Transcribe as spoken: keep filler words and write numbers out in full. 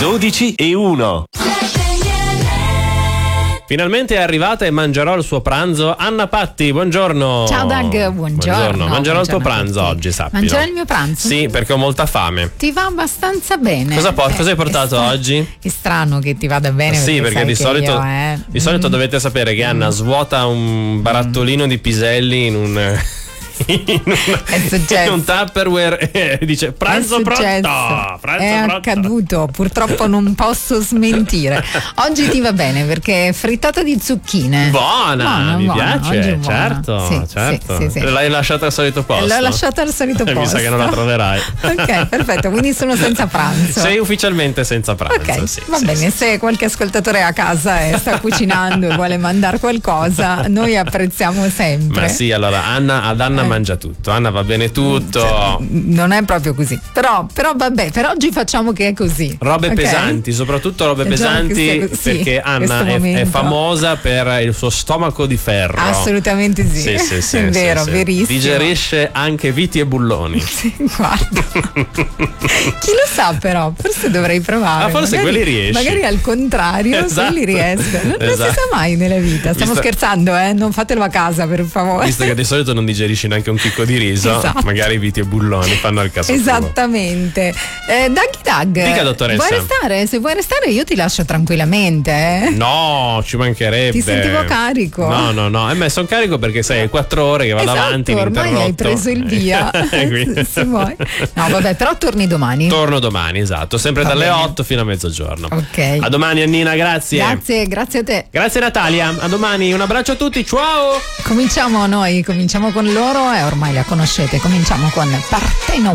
dodici e uno. Finalmente è arrivata e mangerò il suo pranzo Anna Patti, buongiorno. Ciao Doug, buongiorno. Buongiorno. Mangerò buongiorno il tuo pranzo oggi, sappilo. Mangerai il mio pranzo? Sì, perché ho molta fame. Ti va abbastanza bene. Cosa, porti? Eh, Cosa hai portato è oggi? È strano che ti vada bene. Sì, perché, perché di solito, io, eh. di solito mm. dovete sapere che Anna svuota un barattolino mm. di piselli in un... In un, in un Tupperware e dice pranzo pronto, pranzo è pronto. accaduto, purtroppo non posso smentire. Oggi ti va bene perché è frittata di zucchine. Buona, buona mi buona, piace, buona. certo, Sì, certo. Sì, sì, sì. L'hai lasciata al solito posto? L'ho lasciata al solito posto. Mi sa che non la troverai. Ok, perfetto, quindi sono senza pranzo. Sei ufficialmente senza pranzo. Ok, sì, va sì, bene, sì. se qualche ascoltatore a casa e sta cucinando e vuole mandare qualcosa, noi apprezziamo sempre. Ma sì, allora Anna, ad Anna Eh. mangia tutto, Anna va bene tutto. Cioè, non è proprio così, però, però vabbè, per oggi facciamo che è così. Robe okay? pesanti, soprattutto robe Facciamo pesanti, che sia- sì, perché Anna è, è famosa per il suo stomaco di ferro. Assolutamente sì, Sì, sì, sì, è sì, vero, sì. verissimo. Digerisce anche viti e bulloni. Sì, guarda. Chi lo sa, però, forse dovrei provare. Ah, forse magari, quelli riesci. Magari al contrario, Esatto. quelli riescono. Non, non si Esatto. sa mai nella vita. Stiamo Visto- scherzando, eh? Non fatelo a casa, per favore. Visto che di solito non digerisci neanche un chicco di riso, Esatto. magari viti e bulloni fanno il caso tuo. Esattamente. Eh, Daggy Dag, Dica, dottoressa. vuoi restare? Se vuoi restare io ti lascio tranquillamente. Eh? No, ci mancherebbe. Ti sentivo carico. No, no, no. Eh, ma sono carico perché sai, è quattro ore che vado Esatto, avanti. ormai hai ininterrotto. preso il via. Quindi- Se vuoi. No, vabbè, però torni domani. Torno domani, esatto, sempre Va dalle bene. otto fino a mezzogiorno. Ok. A domani Annina, grazie. Grazie, grazie a te. Grazie Natalia, a domani, un abbraccio a tutti, ciao! Cominciamo noi, cominciamo con loro e ormai la conoscete, cominciamo con Parteno.